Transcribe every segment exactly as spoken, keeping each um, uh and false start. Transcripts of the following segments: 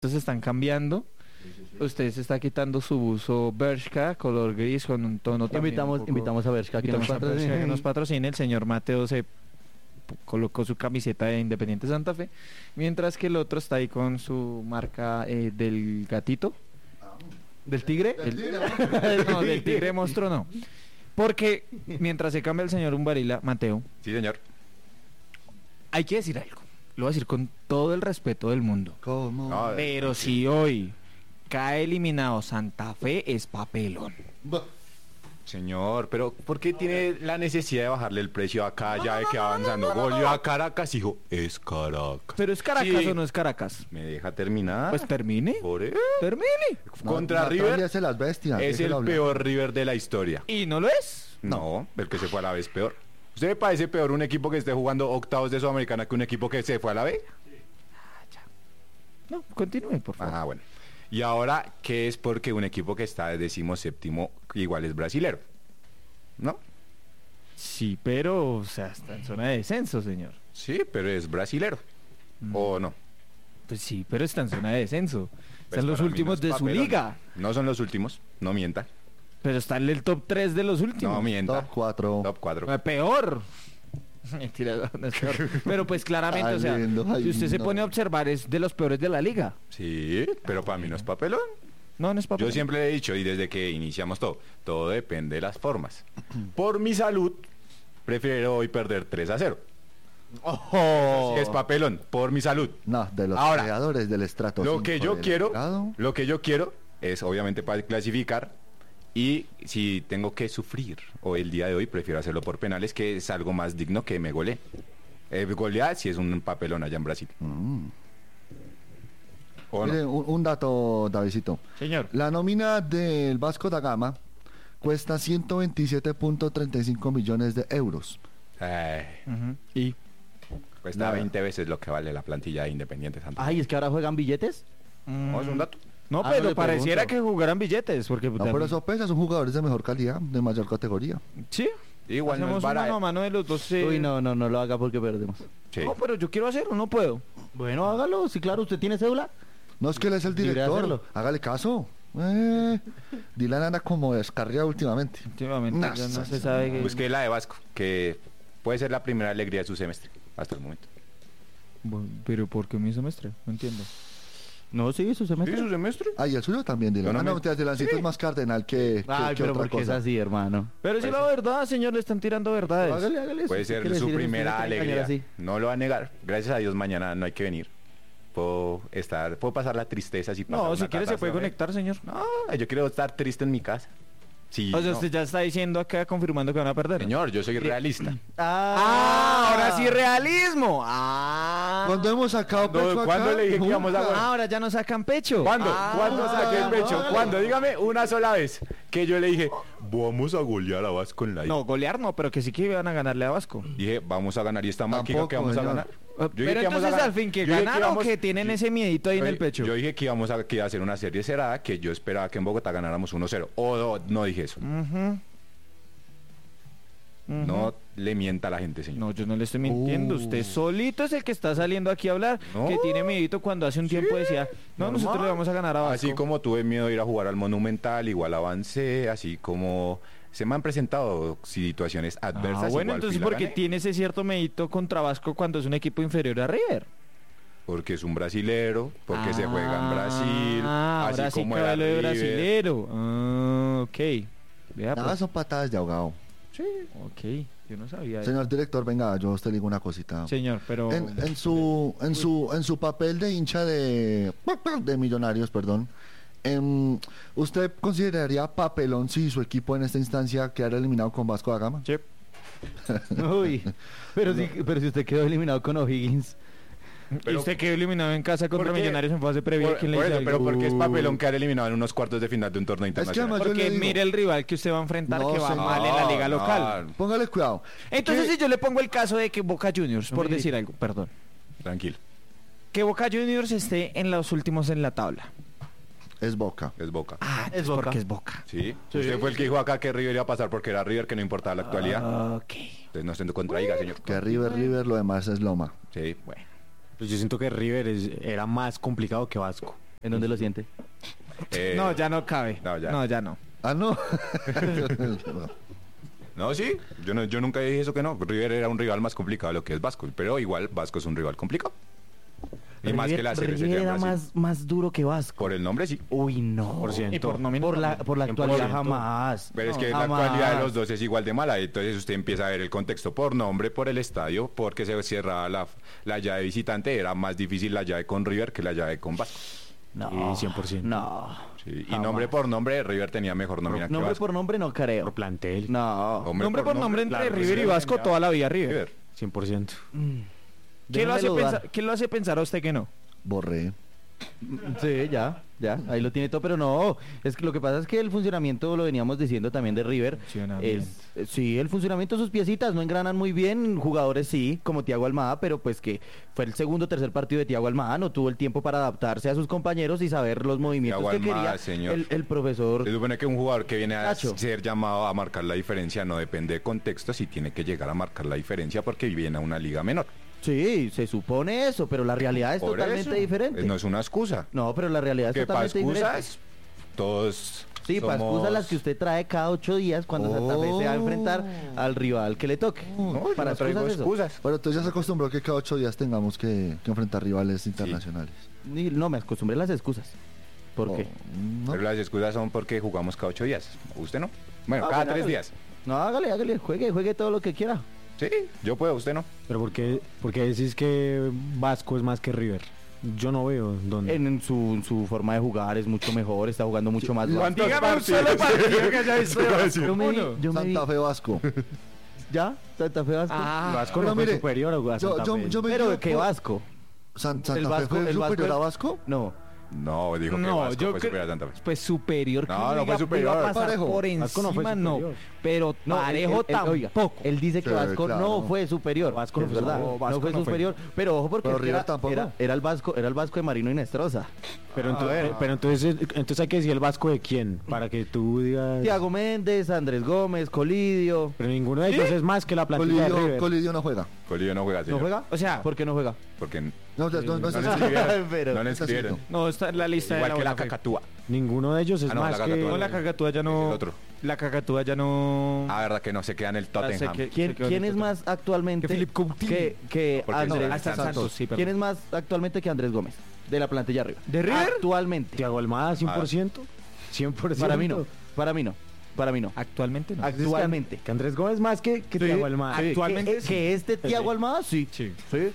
se están cambiando. Usted se está quitando su buzo Bershka color gris con un tono también Invitamos, un poco- invitamos a Bershka que nos invitamos a Bershka patrocine. que nos patrocine. El señor Mateo se p- colocó su camiseta de Independiente Santa Fe, mientras que el otro está ahí con su marca eh, del gatito. ¿Del tigre? El- no, del tigre monstruo no. Porque mientras se cambia el señor Umbarila, Mateo, Sí, señor. hay que decir algo. Lo voy a decir con todo el respeto del mundo. ¿Cómo? No, Pero si hoy cae eliminado Santa Fe, es papelón. Bah. Señor, pero ¿por qué tiene la necesidad de bajarle el precio acá ya de que va avanzando? Goleó a Caracas, hijo. Es Caracas. ¿Pero es Caracas Sí. o no es Caracas? ¿Me deja terminar? Pues termine. Por eso. Termine. No, Contra Natalia River es de las bestias. es el déjelo hablar. peor River de la historia. ¿Y no lo es? No, el que se fue a la B es peor. ¿Usted me parece peor un equipo que esté jugando octavos de Sudamericana que un equipo que se fue a la B? No, continúe, por favor. Ah, bueno. Y ahora, ¿qué es porque un equipo que está de decimoséptimo igual es brasilero? ¿No? Sí, pero, o sea, está en zona de descenso, señor. Sí, pero es brasilero. Mm. ¿O no? Pues sí, pero está en zona de descenso. Pues Están los para mí últimos no es de su papelón. liga. No son los últimos, no mienta. Pero está en el top tres de los últimos. No mienta. Top cuatro. Top cuatro. Eh, Peor. Mentira, no es peor. Pero pues claramente, Ay, o sea, lindo, ay, si usted se no. pone a observar, es de los peores de la liga. Sí, pero para mí no es papelón. No, no es papel. Yo siempre le he dicho, y desde que iniciamos todo, todo depende de las formas. Por mi salud, prefiero hoy perder tres a cero. ¡Ojo! Es papelón, por mi salud. No, de los Ahora, creadores del estrato. Lo cinco que yo del quiero, legado. lo que yo quiero es obviamente para clasificar. Y si tengo que sufrir, o el día de hoy prefiero hacerlo por penales, que es algo más digno que me golee. Eh, golear si es un papelón allá en Brasil. Mm. ¿O Mire, no? un, un dato, Davidcito. Señor. La nómina del Vasco da Gama cuesta ciento veintisiete punto treinta y cinco millones de euros. Ay, Ujú. Y cuesta Nada. veinte veces lo que vale la plantilla de Independiente Santa Fe. Ay, es que ahora juegan billetes. ¿No es un dato? No, Ah, no pero le pareciera pregunto. que jugaran billetes, porque No, pero eso pesa, son jugadores de mejor calidad, de mayor categoría. sí. Igual no es Hacemos un barato. mano a mano de los dos. eh. Uy, no, no, no lo haga porque perdemos. Sí. No, pero yo quiero hacerlo, no puedo. Bueno, hágalo. Sí, claro, ¿usted tiene cédula? No es que él es el Libre de director, hacerlo. hágale caso. Eh, Dylan anda como descarriado últimamente. Últimamente No, ya no no, se sabe que... Busqué la de Vasco, que puede ser la primera alegría de su semestre, hasta el momento. Bueno, pero ¿por qué mi semestre? No entiendo. No, sí, eso se mete. su semestre? Ah, y el suyo también, Dylan. Yo no Ah, no, me- te Dylancito Sí. es más cardenal que, que, Ay, que pero otra porque es cosa. así, hermano. Pero si Puede la ser. verdad, señor, le están tirando verdades. Hágale, hágale. Puede eso. ¿Qué ser quiere su decir? primera Usted no tiene que alegría. engañar No lo va a negar. Gracias a Dios mañana no hay que venir. Puedo estar, puedo pasar la tristeza si pasa No, una si quiere se puede catástrofe. conectar, señor. No, yo quiero estar triste en mi casa. Sí, O sea, no. usted ya está diciendo acá, confirmando que van a perder. Señor, yo soy realista. Ah, ahora sí realismo. Ah. Cuando hemos sacado ¿Cuándo- pecho cuándo acá, le dije que íbamos a nunca. ganar? Ahora ya no sacan pecho. ¿Cuándo? Ah, ¿Cuándo saqué el pecho? no, ¿Cuándo? Dígame una sola vez que yo le dije, vamos a golear a Vasco en la ida. No, golear no, pero que sí que iban a ganarle a Vasco. Dije, vamos a ganar y esta máquina Tampoco, que vamos a señor. ganar. Ah, Yo dije pero que íbamos a entonces ganar. al fin que Yo dije ganaron íbamos- o que tienen yo- ese miedito ahí en yo- el pecho. Yo dije que íbamos a, que iba a hacer una serie cerrada, que yo esperaba que en Bogotá ganáramos uno cero. O no, no dije eso. Ujú. Ujú. No le mienta a la gente, señor. No, yo no le estoy mintiendo. Uh. Usted solito es el que está saliendo aquí a hablar. No. Que tiene miedito cuando hace un tiempo decía, no, normal. nosotros le vamos a ganar a Vasco. Así como tuve miedo de ir a jugar al Monumental, igual avancé, así como se me han presentado situaciones adversas. Ah, bueno, igual entonces fui y la ¿por qué gané. tiene ese cierto miedito contra Vasco cuando es un equipo inferior a River? Porque es un brasilero, porque se juega en Brasil, Ah, así ahora sí como cabe era lo de River. brasilero. Ah, ok. Vea, Nada, pues. son patadas de ahogado. Sí, ok. Yo no sabía eso. Señor director, venga, yo a usted le digo una cosita. Señor, pero... En, en su en su en su papel de hincha de de Millonarios, perdón, em, ¿usted consideraría papelón si su equipo en esta instancia quedara eliminado con Vasco da Gama? Sí. Uy, pero, si, pero si usted quedó eliminado con O'Higgins. ¿Y Pero- usted quedó eliminado en casa contra ¿Por qué? Millonarios en fase previa? Por, ¿Quién le por dice eso, pero algo? porque es papelón quedar eliminado en unos cuartos de final de un torneo que internacional. además yo Porque le digo- mire el rival que usted va a enfrentar No, que va señor. mal en la liga No, local. no, Póngale cuidado. Entonces ¿Qué? si yo le pongo el caso de que Boca Juniors, por Mire. decir algo, perdón, tranquilo, que Boca Juniors esté en los últimos en la tabla. Es Boca. es Boca. Ah, Es es Boca. porque es Boca. Sí. Usted fue el que dijo acá que River iba a pasar porque era River, que no importaba la actualidad. Ah, ok. Entonces no se contradiga, señor. Que River, River, lo demás es Loma. Sí. Bueno. Pues yo siento que River es- era más complicado que Vasco. ¿En dónde lo siente? Eh, No, ya no cabe. no, ya. No, ya no. Ah, no. No, sí, yo, no, yo nunca dije eso que no. River era un rival más complicado de lo que es Vasco, pero igual Vasco es un rival complicado. Y más que la River cervecería en era Brasil. más, más duro que Vasco. Por el nombre, sí. Uy, no. Por ciento. Y por nómina Por la, también. por la cien por actualidad ciento. jamás. Pero es No, que la jamás. actualidad de los dos es igual de mala. Entonces usted empieza a ver el contexto por nombre, por el estadio, porque se cerraba la, la llave visitante. Era más difícil la llave con River que la llave con Vasco. No. Sí, cien por ciento. No. Sí, y Jamás. nombre por nombre, River tenía mejor nómina que Nombre Vasco. por nombre no creo. Por plantel. No. Hombre Nombre por nombre entre claro, River y River Vasco tenía- toda la vida River. River. cien por ciento. ¿Qué lo, hace Déjenmelo dudar. pensar, ¿Qué lo hace pensar a usted que no? Borré. Sí, ya, ya, ahí lo tiene todo, pero no, es que lo que pasa es que el funcionamiento, lo veníamos diciendo también de River, Funcionamiento. es, eh, sí, el funcionamiento, sus piecitas no engranan muy bien, jugadores sí, como Thiago Almada, pero pues que fue el segundo o tercer partido de Thiago Almada, no tuvo el tiempo para adaptarse a sus compañeros y saber los movimientos Thiago que Almada, quería señor. el, el profesor. Se supone que un jugador que viene a Nacho. ser llamado a marcar la diferencia no depende de contexto, si tiene que llegar a marcar la diferencia porque viene a una liga menor. Sí, se supone eso, pero la realidad es Por totalmente eso, diferente. No es una excusa. No, pero la realidad es Que para totalmente diferente. excusas, todos. Sí, para somos- excusas las que usted trae cada ocho días cuando Santa Fe se va a enfrentar al rival que le toque. No, yo para no traigo excusas eso. excusas. Bueno, entonces ya se acostumbró que cada ocho días tengamos que, que enfrentar rivales internacionales. Ni- No, me acostumbré a las excusas. ¿Por qué? Oh, ¿no? Pero las excusas son porque jugamos cada ocho días. Usted no. Bueno, Ah, cada bueno, tres hágale. días. No, hágale, hágale, juegue, juegue todo lo que quiera. Sí, yo puedo, usted no. Pero ¿por qué, por qué decís que Vasco es más que River? Yo no veo dónde. En, en su, en su forma de jugar es mucho mejor, está jugando mucho más. ¿Cuántos Dígame un solo partidos? partido que haya visto de Vasco. Yo me vi, Uno. yo me vi- Santa Fe Vasco. ¿Ya? ¿Santa Fe Vasco? Ah, Vasco pero no fue mire, superior a yo- Santa yo- Fe. yo me- ¿Pero yo de qué por- Vasco? San- ¿Santa El Fe Vasco- fue el superior Vasco- a Vasco? No. No, dijo que no, Vasco yo fue creo superior a Santa Fe. pues superior. que No, uno no fue diga, superior. iba a pasar Parejo. por Vasco no fue encima, no, superior. pero No, él- parejo él- él- tampoco. oiga, él dice que Sí, Vasco claro. no fue superior. Vasco no es fue verdad. superior. No, Vasco fue no fue. superior. Pero ojo porque Pero es que River era, tampoco. era, era el Vasco, era el Vasco de Marino Inestrosa. Pero, entonces, pero entonces, entonces hay que decir el Vasco de quién, para que tú digas. Tiago Méndez, Andrés Gómez, Colidio. Pero ninguno de ellos es más que la plantilla de Colidio, River. Colidio no juega. Colillo no juega, ¿No señor. juega? O sea, ¿Por qué no juega? Porque no, No, no, no, no, no es le así. inscribieron. Pero- no le Está inscribieron. cierto. no está en la lista Igual de que la Buena Fe. cacatúa. Ninguno de ellos es Ah, no, más la que. Cacatúa No, la cacatúa ya Es no. el otro. La cacatúa ya no. Ah, verdad que no se queda en el Tottenham. que- ¿Quién, se quedó quién en es el más actualmente Que Philip Coutinho. que, que Porque Andrés? no, Ah, está en Santos. Santos, sí, ¿Quién perdón. es más actualmente que Andrés Gómez? De la plantilla arriba. ¿De River? Actualmente. Tiago Almada, cien por ciento. cien por ciento. Para mí no. Para mí no. Para mí no. Actualmente no. Actualmente. Que Andrés Gómez más que, que Sí, Tiago Almada. sí. Actualmente Que, sí. que este Tiago Almada, sí. Sí. Sí.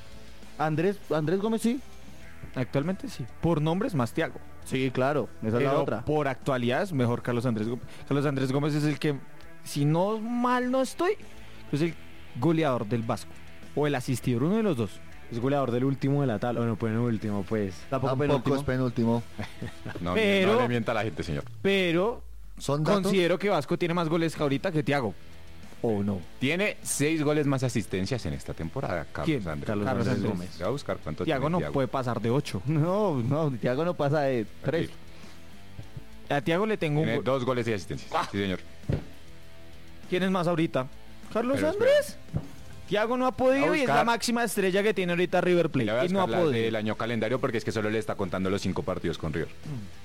Andrés, Andrés Gómez, sí. Actualmente sí. Por nombres más Tiago. Sí, claro. Esa es la Pero otra. por actualidad es mejor Carlos Andrés Gómez. Carlos Andrés Gómez es el que, si no mal no estoy, es el goleador del Vasco. O el asistidor, uno de los dos. Es goleador del último de la tabla. Bueno, pues en el último, pues. Tampoco Tampoco penúltimo. es penúltimo. No, Pero- no le mienta a la gente, señor. Pero Son datos. considero que Vasco tiene más goles ahorita que Tiago. ¿O no? Tiene seis goles más asistencias en esta temporada, Carlos ¿Quién? Andrés. Carlos Carlos Andrés Andrés. Gómez. Voy a buscar cuánto Tiago tiene no Thiago. puede pasar de ocho. No, no, Tiago no pasa de tres. A Tiago le tengo un Tiene gol. dos goles de asistencia. Ah. Sí, señor. ¿Quién es más ahorita? Carlos Pero Andrés. Tiago no ha podido Voy a y es buscar. la máxima estrella que tiene ahorita River Le voy a Plate. Y no ha buscar las podido. del año calendario porque es que solo le está contando los cinco partidos con River.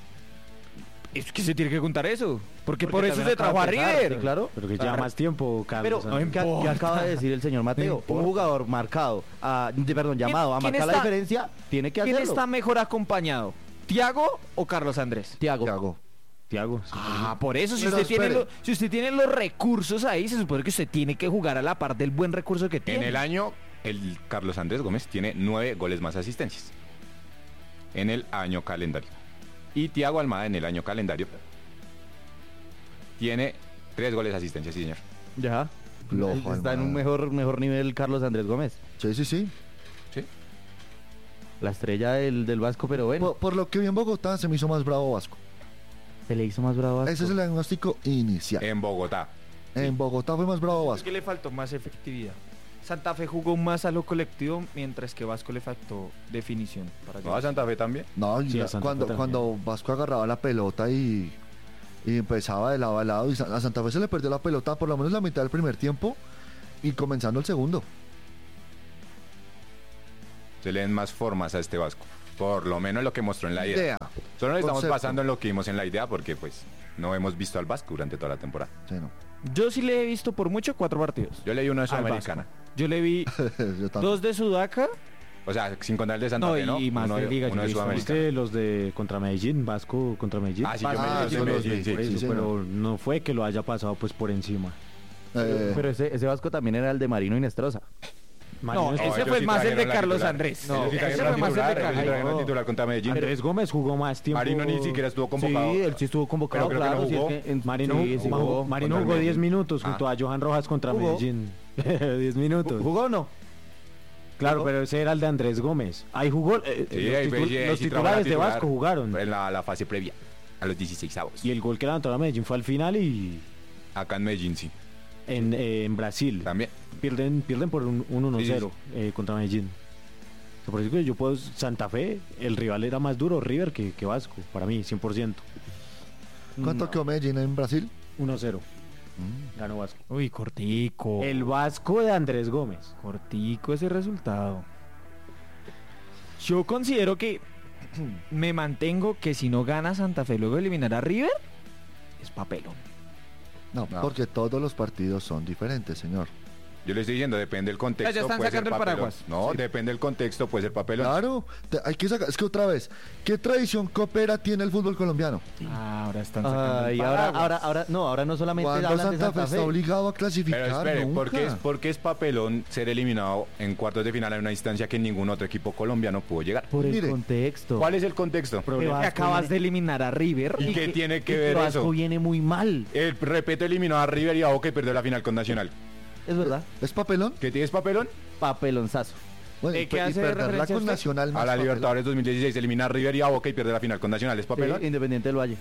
Es que se tiene que contar eso. Porque, Porque por eso también se trajo a acaba de empezar, River. sí, claro. Pero que lleva más tiempo, Carlos. Pero, Andrés. ¿qué, qué acaba de decir el señor Mateo? importa. Un jugador marcado, a- de- perdón, llamado a quién marcar la está- diferencia, tiene que ¿Quién hacerlo. está mejor acompañado? ¿Tiago o Carlos Andrés? Tiago. Thiago. Tiago. sí. Ah, por eso, si Pero usted, tiene espere. lo- si usted tiene los recursos ahí, se supone que usted tiene que jugar a la par del buen recurso que tiene. En el año, el Carlos Andrés Gómez tiene nueve goles más asistencias. En el año calendario. Y Tiago Almada en el año calendario tiene tres goles de asistencia, sí, señor. Ya. Flojo, Está en hermano. un mejor, mejor nivel Carlos Andrés Gómez. Sí, sí, sí. Sí. La estrella del, del Vasco, pero bueno. Por, por lo que vi en Bogotá se me hizo más bravo Vasco. Se le hizo más bravo a Vasco. Ese es el diagnóstico inicial. En Bogotá. En Bogotá fue más bravo Es Vasco. que le faltó más efectividad. Santa Fe jugó más a lo colectivo, mientras que Vasco le faltó definición. Para ¿No a Santa Fe también? No, y Sí, a la- Santa cuando, Fe cuando Vasco agarraba la pelota y, y empezaba de lado a lado, y Sa- a Santa Fe se le perdió la pelota por lo menos la mitad del primer tiempo y comenzando el segundo. Se le den más formas a este Vasco. Por lo menos lo que mostró en la idea. Idea. Solo nos estamos Concepto. basando en lo que vimos en la idea porque pues no hemos visto al Vasco durante toda la temporada. Sí, no. Yo sí le he visto por mucho cuatro partidos. Yo leí uno de Al Sudamericana. Yo le vi Yo también. dos de Sudaca. O sea, sin contar el de Santa No, Fe, ¿no? y más uno de Liga, yo uno he de visto. Sudamericana. ¿Viste los de contra Medellín, Vasco contra Medellín? Ah, sí, yo Ah, me sí, yo me- los sí, vi, sí, Por sí. eso, señor. pero no fue que lo haya pasado pues por encima. Eh, Pero ese, ese Vasco también era el de Marino Inestrosa. No, Marino- ese ellos fue sí más el de trajeron la Carlos titular. Andrés. No, No, sí ese trajeron fue la más el de titular, ellos sí Carlos. trajeron la titular contra Medellín. Andrés Gómez jugó más tiempo. Marino ni siquiera estuvo convocado. Sí, él sí estuvo convocado, Pero creo que claro. no sí, es jugó. que en- Marino, sí, sí jugó, jugó. Marino Contra jugó el diez Medellín. minutos junto Ah. a Johan Rojas contra Jugó. Medellín. diez minutos. ¿Jugó o no? Claro, pero ese era el de Andrés Gómez. Ahí jugó. eh, Sí, los ahí titu- ve- ahí los sí trajo la titulares de titular Vasco jugaron. En la, la fase previa, a los dieciséis avos. Y el gol que levantó la Medellín fue al final y Acá en Medellín, sí. en, eh, en Brasil. También. Pierden, pierden por un, un uno cero Sí, eh, contra Medellín. Por eso que yo puedo. Santa Fe, el rival era más duro, River, que, que Vasco. Para mí, cien por ciento. ¿Cuánto quedó Medellín en Brasil? uno cero. Ganó Vasco. Uy, cortico. El Vasco de Andrés Gómez. Cortico ese resultado. Yo considero que me mantengo que si no gana Santa Fe luego de eliminar a River, es papelón. No, No. porque todos los partidos son diferentes, señor. Yo le estoy diciendo, depende del contexto. Ya están puede ser sacando el papelón. paraguas. No, Sí. depende del contexto, puede ser papelón. Claro, te- hay que sacar. Es que otra vez, ¿qué tradición copera tiene el fútbol colombiano? Ah, ahora están sacando el Ay, ahora, paraguas. ahora, ahora, no, ahora no solamente Cuando hablan Santa, de Santa Fe Fe. está obligado a clasificar, Pero espere, nunca. ¿por qué, es, por qué es papelón ser eliminado en cuartos de final en una instancia que ningún otro equipo colombiano pudo llegar? Por el Mire, contexto. ¿Cuál es el contexto? Que Que Vasco acabas viene- de eliminar a River. ¿Y qué tiene que y ver Vasco eso? viene muy mal. El Repeto eliminó a River y a Boca y perdió la final con Nacional. Es verdad. ¿Es papelón? ¿Qué tienes papelón? Papelonzazo. Bueno, ¿De y, qué y hace perderla referencia con usted? Nacional más A la papelón. Libertadores dos mil dieciséis elimina a River y a Boca y pierde la final con Nacional. ¿Es papelón? Sí, Independiente del Valle.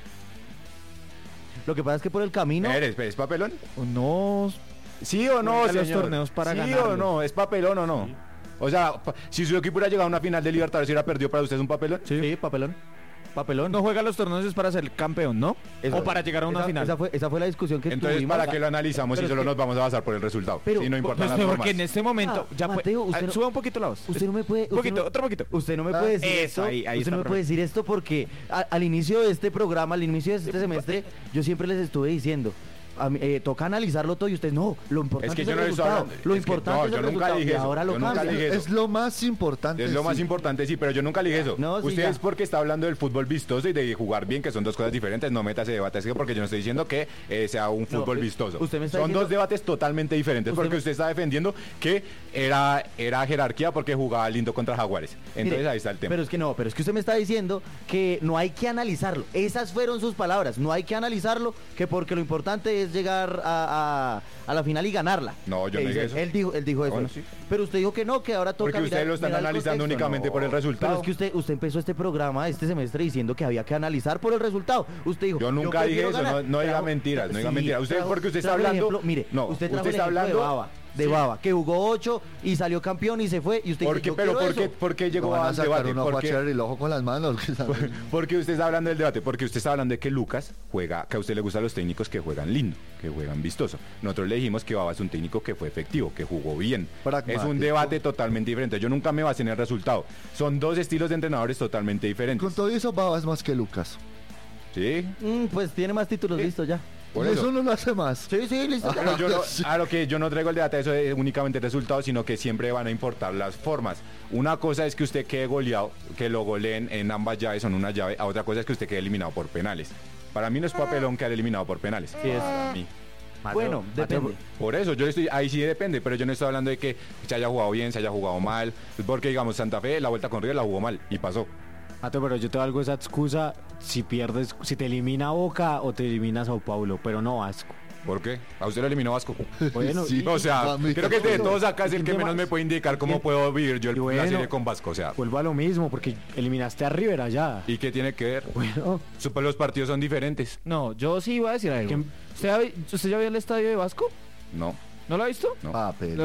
Lo que pasa es que por el camino. Espere, espere, ¿es papelón? No, ¿Sí o no, Juega los señor? torneos para ¿Sí ganarlos. o no? ¿Es papelón o no? O sea, pa- si su equipo hubiera llegado a una final de Libertadores y hubiera perdido, ¿para usted es un papelón? Sí, papelón. Papelón. no juega los torneos es para ser campeón, ¿no? Eso- o para llegar a una esa, final. Esa fue, esa fue la discusión que Entonces, tuvimos. ¿para qué lo analizamos Pero si es solo que- nos vamos a basar por el resultado? Pero- si no importan Pues las porque formas. en este momento Ah, ya Mateo, puede, usted no- suba un poquito la voz. Usted no me puede. Un usted poquito, no- otro poquito. Usted no me Ah, puede decir eso, esto. ahí- ahí usted está no me perfecto. puede decir esto porque a- al inicio de este programa, al inicio de este semestre, yo siempre les estuve diciendo. A mí, eh, toca analizarlo todo y usted no, lo importante Es es, que yo el no le estoy resultado. hablando- Lo es que importante no, es el yo nunca resultado dije y eso, ahora lo yo nunca cambia. dije eso. Es lo más importante. Es lo más sí. importante, sí, pero yo nunca le dije eso. No, sí, Usted ya. es porque está hablando del fútbol vistoso y de jugar bien, que son dos cosas diferentes. No meta ese debate, es que porque yo no estoy diciendo que eh, sea un No, fútbol eh, vistoso. usted me está son diciendo- dos debates totalmente diferentes, Usted porque me- usted está defendiendo que era, era jerarquía porque jugaba lindo contra Jaguares. Entonces Mire, ahí está el tema. Pero es que no, pero es que usted me está diciendo que no hay que analizarlo. Esas fueron sus palabras. No hay que analizarlo, que porque lo importante es llegar a, a, a la final y ganarla. No, yo ¿Qué no dije dice? eso. Él dijo, él dijo eso. Bueno, sí. Pero usted dijo que no, que ahora toca Porque ustedes mirar- lo están mirar el analizando contexto. únicamente por el resultado. Pero es que usted, usted empezó este programa este semestre diciendo que había que analizar por el resultado. Usted dijo, Yo nunca dije prefiero eso, ganar. no- no diga Trajo- mentiras, no diga mentiras. Usted- trajo- porque usted está trajo el hablando- ejemplo- mire, no, usted trajo usted el está ejemplo hablando- de Baba, de Sí. Baba, que jugó ocho y salió campeón y se fue. Y usted ¿Por dice, qué? yo Pero quiero ¿por qué, eso. por qué Lo llegó van a al sacar debate? uno a ¿Por qué? guachar el ojo con las manos. Porque usted está hablando del debate, porque usted está hablando de que Lucas juega, que a usted le gustan los técnicos que juegan lindo, que juegan vistoso. Nosotros le dijimos que Baba es un técnico que fue efectivo, que jugó bien. Pragmático. Es un debate totalmente diferente. Yo nunca me basé en el resultado. Son dos estilos de entrenadores totalmente diferentes. Con todo eso, Baba es más que Lucas. ¿Sí? Mm, pues tiene más títulos, Sí. listo ya. Por eso. eso. no lo hace más. Sí, sí, listo. Pero yo no, a lo que yo no traigo el debate de eso es únicamente el resultado, sino que siempre van a importar las formas. Una cosa es que usted quede goleado, que lo goleen en ambas llaves, son una llave. A otra cosa es que usted quede eliminado por penales. Para mí no es papelón quedar eliminado por penales. Sí es. Para mí. Bueno, depende. Por eso, yo estoy, ahí sí depende, pero yo no estoy hablando de que se haya jugado bien, se haya jugado mal, porque digamos Santa Fe, la vuelta con River la jugó mal y pasó. Mateo, pero yo te valgo esa excusa si pierdes, si te elimina Boca o te elimina Sao Paulo, pero no Vasco. ¿Por qué? A usted lo eliminó Vasco. Bueno, Sí. O sea, A mí creo que de tampoco. todos acá es el que ¿Quién menos más? me puede indicar cómo ¿Quién? puedo vivir yo el, Y bueno, la serie con Vasco, o sea. vuelvo a lo mismo, porque eliminaste a River allá. ¿Y qué tiene que ver? Bueno, Supo, los partidos son diferentes. No, yo sí iba a decir algo. ¿Quién? ¿Usted, ha vi- ¿Usted ya vio el estadio de Vasco? No, ¿No lo ha visto? no. Ah, pero.